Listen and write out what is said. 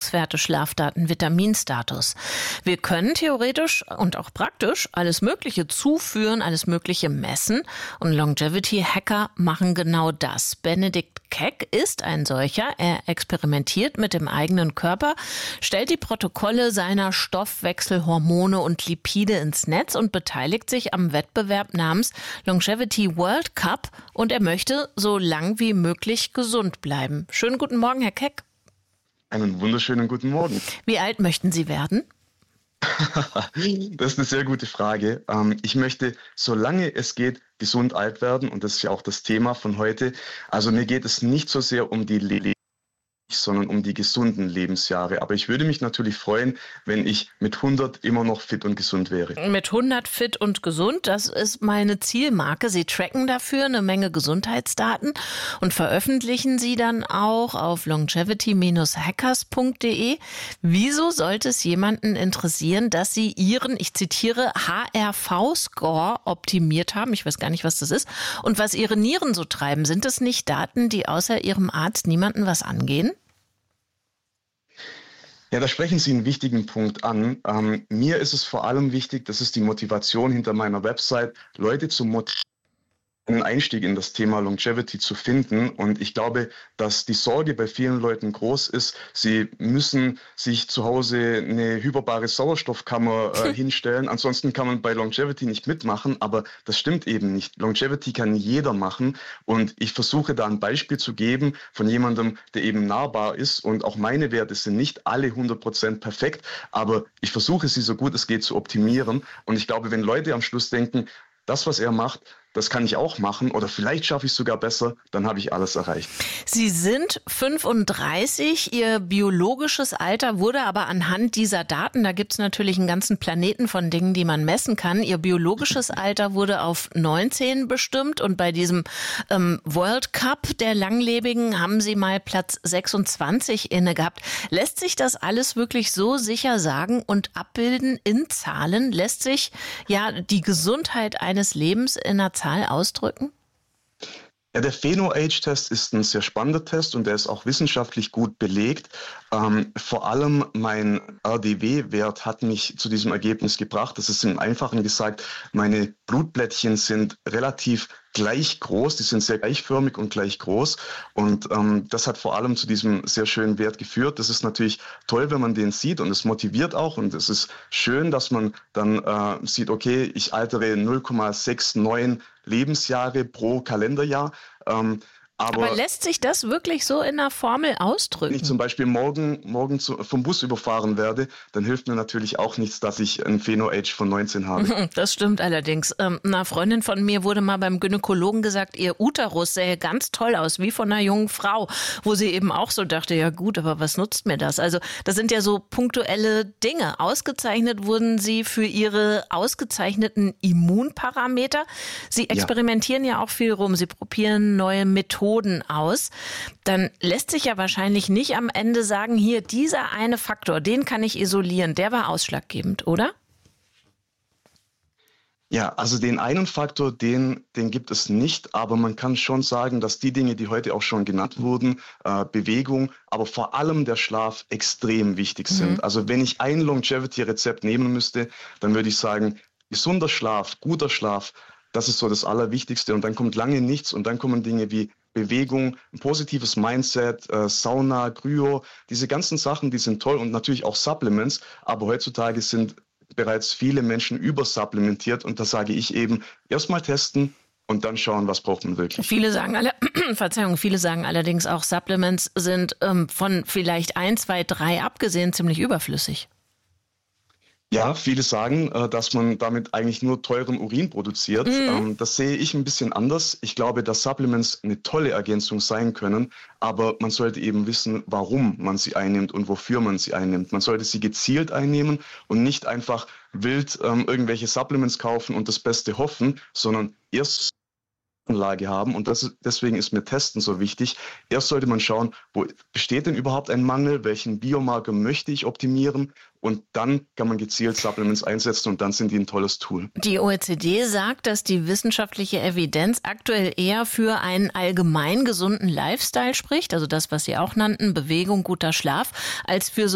Ernährungswerte, Schlafdaten, Vitaminstatus. Wir können theoretisch und auch praktisch alles Mögliche zuführen, alles Mögliche messen. Und Longevity-Hacker machen genau das. Benedikt Keck ist ein solcher. Er experimentiert mit dem eigenen Körper, stellt die Protokolle seiner Stoffwechselhormone und Lipide ins Netz und beteiligt sich am Wettbewerb namens Longevity World Cup. Und er möchte so lang wie möglich gesund bleiben. Schönen guten Morgen, Herr Keck. Einen wunderschönen guten Morgen. Wie alt möchten Sie werden? Das ist eine sehr gute Frage. Ich möchte, solange es geht, gesund alt werden. Und das ist ja auch das Thema von heute. Also mir geht es nicht so sehr um die sondern um die gesunden Lebensjahre. Aber ich würde mich natürlich freuen, wenn ich mit 100 immer noch fit und gesund wäre. Mit 100 fit und gesund, das ist meine Zielmarke. Sie tracken dafür eine Menge Gesundheitsdaten und veröffentlichen sie dann auch auf longevity-hackers.de. Wieso sollte es jemanden interessieren, dass Sie Ihren, ich zitiere, HRV-Score optimiert haben? Ich weiß gar nicht, was das ist. Und was Ihre Nieren so treiben. Sind das nicht Daten, die außer Ihrem Arzt niemanden was angehen? Ja, da sprechen Sie einen wichtigen Punkt an. Mir ist es vor allem wichtig, das ist die Motivation hinter meiner Website, Leute zu motivieren, einen Einstieg in das Thema Longevity zu finden. Und ich glaube, dass die Sorge bei vielen Leuten groß ist. Sie müssen sich zu Hause eine hyperbare Sauerstoffkammer hinstellen. Ansonsten kann man bei Longevity nicht mitmachen. Aber das stimmt eben nicht. Longevity kann jeder machen. Und ich versuche da ein Beispiel zu geben von jemandem, der eben nahbar ist. Und auch meine Werte sind nicht alle 100% perfekt. Aber ich versuche sie so gut es geht zu optimieren. Und ich glaube, wenn Leute am Schluss denken, das, was er macht, das kann ich auch machen oder vielleicht schaffe ich es sogar besser, dann habe ich alles erreicht. Sie sind 35, Ihr biologisches Alter wurde aber anhand dieser Daten, da gibt es natürlich einen ganzen Planeten von Dingen, die man messen kann, Ihr biologisches Alter wurde auf 19 bestimmt und bei diesem World Cup der Langlebigen haben Sie mal Platz 26 inne gehabt. Lässt sich das alles wirklich so sicher sagen und abbilden in Zahlen? Lässt sich ja die Gesundheit eines Lebens in einer Zahl ausdrücken? Ja, der Pheno-Age-Test ist ein sehr spannender Test und der ist auch wissenschaftlich gut belegt. Vor allem mein RDW-Wert hat mich zu diesem Ergebnis gebracht. Das ist im Einfachen gesagt, meine Blutblättchen sind relativ gleich groß, die sind sehr gleichförmig und gleich groß und das hat vor allem zu diesem sehr schönen Wert geführt. Das ist natürlich toll, wenn man den sieht und es motiviert auch und es ist schön, dass man dann sieht, okay, ich altere 0,69 Lebensjahre pro Kalenderjahr. Aber lässt sich das wirklich so in einer Formel ausdrücken? Wenn ich zum Beispiel morgen vom Bus überfahren werde, dann hilft mir natürlich auch nichts, dass ich ein Pheno-Age von 19 habe. Das stimmt allerdings. Einer Freundin von mir wurde mal beim Gynäkologen gesagt, ihr Uterus sähe ganz toll aus, wie von einer jungen Frau. Wo sie eben auch so dachte, ja gut, aber was nutzt mir das? Also das sind ja so punktuelle Dinge. Ausgezeichnet wurden sie für ihre ausgezeichneten Immunparameter. Sie experimentieren ja auch viel rum. Sie probieren neue Methoden aus, dann lässt sich ja wahrscheinlich nicht am Ende sagen, hier, dieser eine Faktor, den kann ich isolieren, der war ausschlaggebend, oder? Ja, also den einen Faktor, den gibt es nicht, aber man kann schon sagen, dass die Dinge, die heute auch schon genannt wurden, Bewegung, aber vor allem der Schlaf extrem wichtig sind. Also wenn ich ein Longevity-Rezept nehmen müsste, dann würde ich sagen, gesunder Schlaf, guter Schlaf, das ist so das Allerwichtigste und dann kommt lange nichts und dann kommen Dinge wie Bewegung, ein positives Mindset, Sauna, Kryo, diese ganzen Sachen, die sind toll und natürlich auch Supplements, aber heutzutage sind bereits viele Menschen übersupplementiert und da sage ich eben, erstmal testen und dann schauen, was braucht man wirklich. Viele sagen allerdings auch, Supplements sind von vielleicht 1, 2, 3 abgesehen ziemlich überflüssig. Ja, viele sagen, dass man damit eigentlich nur teuren Urin produziert. Das sehe ich ein bisschen anders. Ich glaube, dass Supplements eine tolle Ergänzung sein können, aber man sollte eben wissen, warum man sie einnimmt und wofür man sie einnimmt. Man sollte sie gezielt einnehmen und nicht einfach wild irgendwelche Supplements kaufen und das Beste hoffen, sondern erst Lage haben und deswegen ist mir Testen so wichtig. Erst sollte man schauen, wo besteht denn überhaupt ein Mangel, welchen Biomarker möchte ich optimieren und dann kann man gezielt Supplements einsetzen und dann sind die ein tolles Tool. Die OECD sagt, dass die wissenschaftliche Evidenz aktuell eher für einen allgemein gesunden Lifestyle spricht, also das, was Sie auch nannten, Bewegung, guter Schlaf, als für so